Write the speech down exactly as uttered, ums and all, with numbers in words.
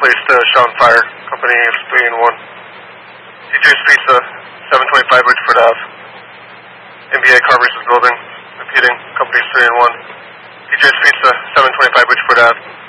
placed uh, Sean Fire, company three and one. D J's Pizza, seven twenty-five Bridgeport Ave. N B A Carver's building, repeating, company three and one. D J's Pizza, seven twenty-five Bridgeport Ave.